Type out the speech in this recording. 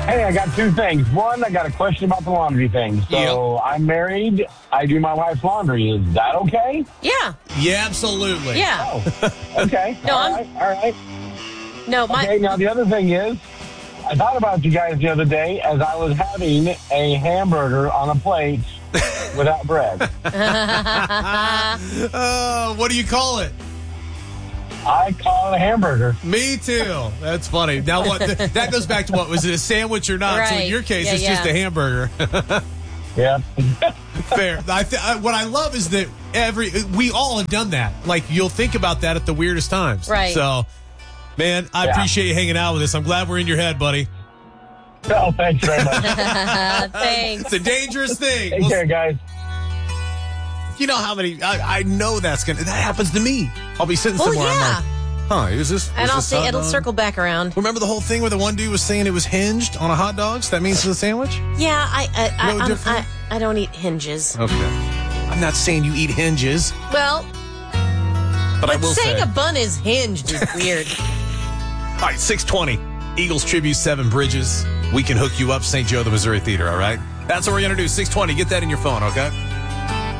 Hey, I got two things. One, I got a question about the laundry thing. So I'm married. I do my wife's laundry. Is that okay? Yeah. Yeah, absolutely. Yeah. Oh, okay. No, all right. No, Okay, now the other thing is, I thought about you guys the other day as I was having a hamburger on a plate without bread. What do you call it? I call it a hamburger. Me too. That's funny. Now, what? That goes back to what? Was it a sandwich or not? So in Right. your case, Yeah, it's just a hamburger. Yeah. Fair. What I love is that we all have done that. Like, you'll think about that at the weirdest times. Right. So, man, I appreciate you hanging out with us. I'm glad we're in your head, buddy. Oh, thanks very much. thanks. It's a dangerous thing. Take care, guys. You know how many? I know that happens to me. I'll be sitting Well, somewhere. yeah. I'm like, is this? And is I'll this say hot it'll dog? circle back around. Remember the whole thing where the one dude was saying it was hinged on a hot dog? So that means it's a sandwich? Yeah, No different? I don't eat hinges. Okay. I'm not saying you eat hinges, Well, but I but will saying say. a bun is hinged is weird. All right, 620. Eagles Tribute, Seven Bridges. We can hook you up, St. Joe, the Missouri Theater, all right? That's what we're going to do, 620. Get that in your phone, okay?